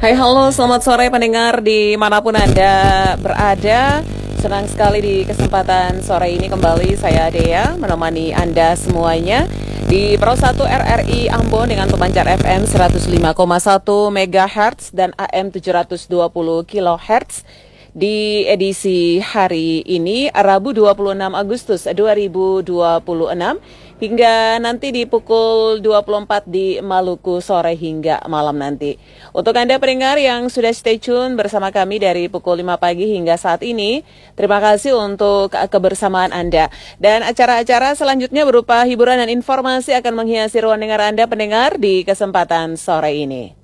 Hai halo, selamat sore pendengar dimanapun Anda berada. Senang sekali di kesempatan sore ini kembali saya Dea menemani Anda semuanya di Pro 1 RRI Ambon dengan pemancar FM 105,1 MHz dan AM 720 kHz di edisi hari ini Rabu 26 Agustus 2026 hingga nanti di pukul 24 di Maluku sore hingga malam nanti. Untuk Anda pendengar yang sudah stay tune bersama kami dari pukul 5 pagi hingga saat ini, terima kasih untuk kebersamaan Anda. Dan acara-acara selanjutnya berupa hiburan dan informasi akan menghiasi ruang dengar Anda pendengar di kesempatan sore ini.